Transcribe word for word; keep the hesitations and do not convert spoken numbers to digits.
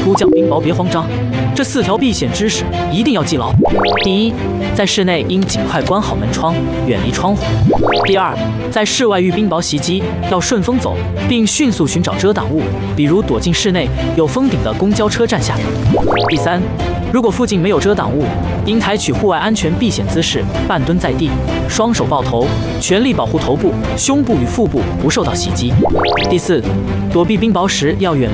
孤将冰雹别慌张，这四条避险知识一定要记牢。第一，在室内应尽快关好门窗，远离窗户。第二，在室外遇冰雹袭击，要顺风走，并迅速寻找遮挡物，比如躲进室内有封顶的公交车站下。第三，如果附近没有遮挡物，应采取户外安全避险姿势，半蹲在地，双手抱头，全力保护头部、胸部与腹部不受到袭击。第四，躲避冰雹时要远